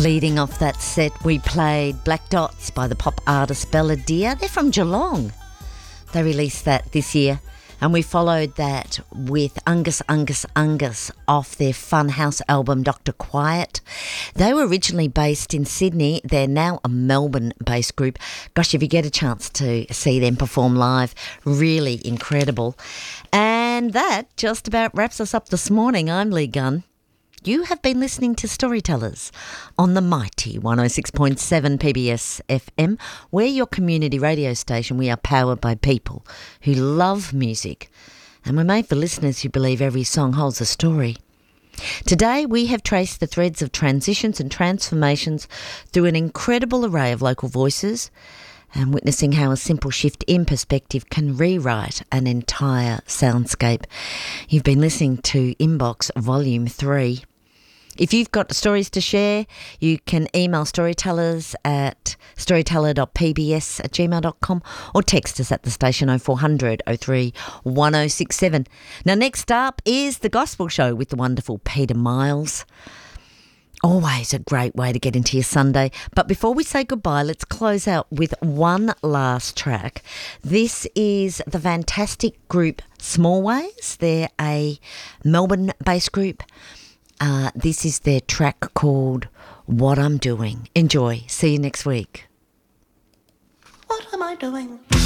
Leading off that set, we played Black Dots by the pop artist Balladeer. They're from Geelong. They released that this year. And we followed that with Angus off their Funhouse album Dr. Quiet. They were originally based in Sydney. They're now a Melbourne-based group. Gosh, if you get a chance to see them perform live, really incredible. And that just about wraps us up this morning. I'm Lee Gunn. You have been listening to Storytellers on the mighty 106.7 PBS FM. We're your community radio station. We are powered by people who love music, and we're made for listeners who believe every song holds a story. Today we have traced the threads of transitions and transformations through an incredible array of local voices and witnessing how a simple shift in perspective can rewrite an entire soundscape. You've been listening to Inbox Volume 3. If you've got stories to share, you can email storytellers at storyteller.pbs@gmail.com or text us at the station 0400 03 1067. Now, next up is The Gospel Show with the wonderful Peter Miles. Always a great way to get into your Sunday. But before we say goodbye, let's close out with one last track. This is the fantastic group Small Ways. They're a Melbourne-based group. This is their track called What I'm Doing. Enjoy. See you next week. What am I doing?